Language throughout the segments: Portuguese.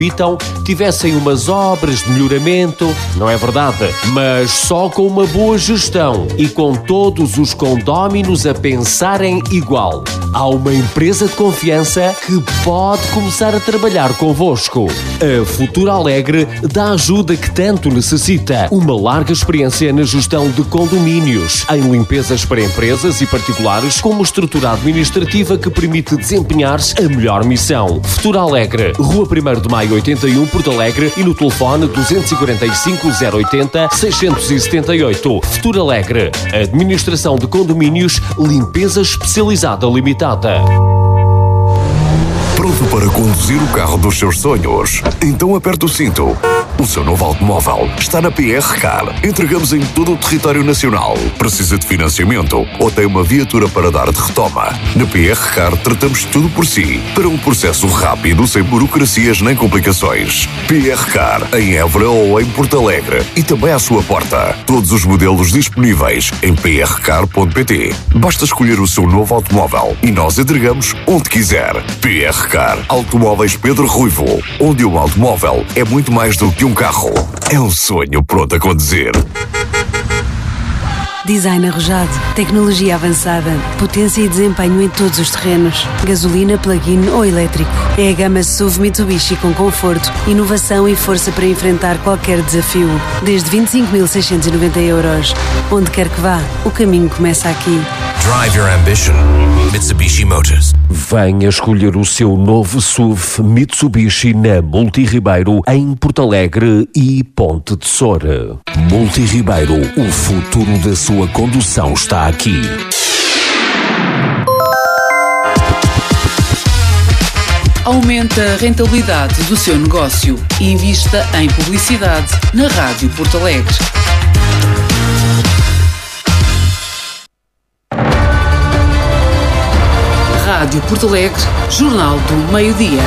tivessem umas obras de melhoramento, não é verdade? Mas só com uma boa gestão e com todos os condóminos a pensarem igual. Há uma empresa de confiança que pode começar a trabalhar convosco. A Futuro Alegre dá a ajuda que tanto necessita. Uma larga experiência na gestão de condomínios, em limpezas para empresas e particulares, com uma estrutura administrativa que permite desempenhar a melhor missão. Futuro Alegre, Rua 1º de Maio 81, Porto Alegre, e no telefone 245 080 678. Futuro Alegre, Administração de Condomínios, Limpeza Especializada Limitada. Pronto para conduzir o carro dos seus sonhos? Então aperte o cinto. O seu novo automóvel está na PR Car. Entregamos em todo o território nacional. Precisa de financiamento ou tem uma viatura para dar de retoma? Na PR Car tratamos tudo por si, para um processo rápido, sem burocracias nem complicações. PR Car, em Évora ou em Porto Alegre, e também à sua porta. Todos os modelos disponíveis em prcar.pt. Basta escolher o seu novo automóvel e nós entregamos onde quiser. PR Car, Automóveis Pedro Ruivo, onde um automóvel é muito mais do que um carro. É um sonho pronto a conduzir. Design arrojado, tecnologia avançada, potência e desempenho em todos os terrenos. Gasolina, plug-in ou elétrico. É a gama SUV Mitsubishi com conforto, inovação e força para enfrentar qualquer desafio. Desde 25.690€. Onde quer que vá, o caminho começa aqui. Drive your ambition. Mitsubishi Motors. Venha escolher o seu novo SUV Mitsubishi na Multi Ribeiro, em Porto Alegre e Ponte de Soura. Multi Ribeiro, o futuro da sua condução está aqui. Aumente a rentabilidade do seu negócio e invista em publicidade na Rádio Porto Alegre. Rádio Porto Alegre, Jornal do Meio-Dia.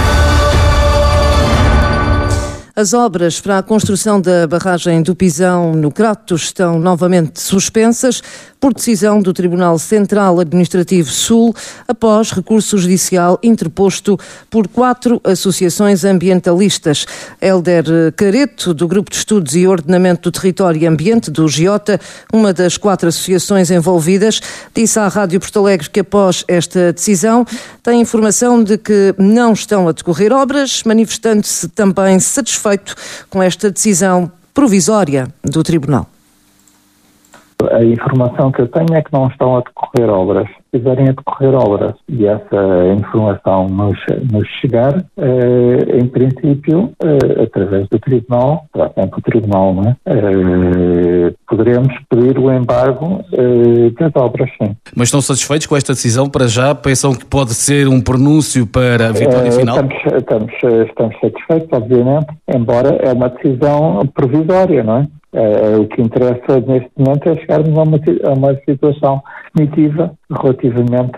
As obras para a construção da barragem do Pisão no Crato estão novamente suspensas por decisão do Tribunal Central Administrativo Sul, após recurso judicial interposto por 4 associações ambientalistas. Hélder Careto, do Grupo de Estudos e Ordenamento do Território e Ambiente, do GIOTA, uma das 4 associações envolvidas, disse à Rádio Porto Alegre que após esta decisão tem informação de que não estão a decorrer obras, manifestando-se também satisfeito com esta decisão provisória do Tribunal. A informação que eu tenho é que não estão a decorrer obras. Se quiserem a decorrer obras e essa informação nos chegar, em princípio, através do Tribunal, sempre o Tribunal, não é? Poderemos pedir o embargo das obras, sim. Mas estão satisfeitos com esta decisão para já? Pensam que pode ser um pronúncio para a vitória final? Estamos satisfeitos, obviamente, embora é uma decisão provisória, não é? O que interessa neste momento é chegarmos a uma situação definitiva relativamente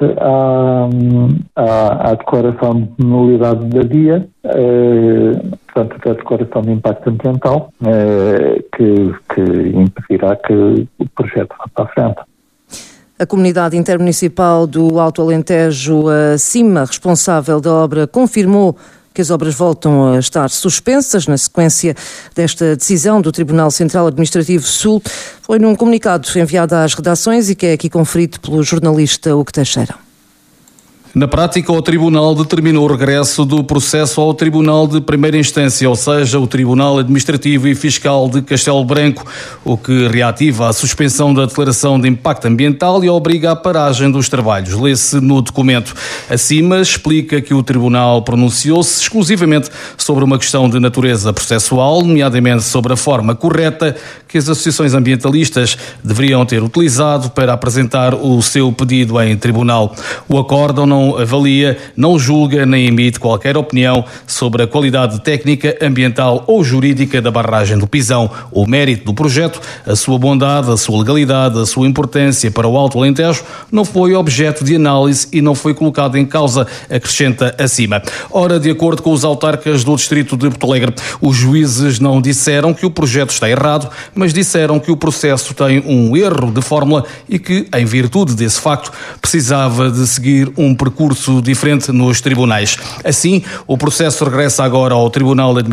à declaração de nulidade da DIA, portanto, a declaração de impacto ambiental, que impedirá que o projeto vá para a frente. A Comunidade Intermunicipal do Alto Alentejo, a CIMA, responsável da obra, confirmou que as obras voltam a estar suspensas na sequência desta decisão do Tribunal Central Administrativo Sul. Foi num comunicado enviado às redações e que é aqui conferido pelo jornalista Hugo Teixeira. Na prática, o Tribunal determinou o regresso do processo ao Tribunal de Primeira Instância, ou seja, o Tribunal Administrativo e Fiscal de Castelo Branco, o que reativa a suspensão da declaração de impacto ambiental e obriga à paragem dos trabalhos. Lê-se no documento. Acima explica que o Tribunal pronunciou-se exclusivamente sobre uma questão de natureza processual, nomeadamente sobre a forma correta que as associações ambientalistas deveriam ter utilizado para apresentar o seu pedido em tribunal. O acórdão não avalia, não julga nem emite qualquer opinião sobre a qualidade técnica, ambiental ou jurídica da barragem do Pisão, o mérito do projeto, a sua bondade, a sua legalidade, a sua importância para o Alto Alentejo não foi objeto de análise e não foi colocado em causa, acrescenta acima. Ora, de acordo com os autarcas do distrito de Porto Alegre, os juízes não disseram que o projeto está errado, mas disseram que o processo tem um erro de fórmula e que, em virtude desse facto, precisava de seguir um percurso diferente nos tribunais. Assim, o processo regressa agora ao Tribunal Administrativo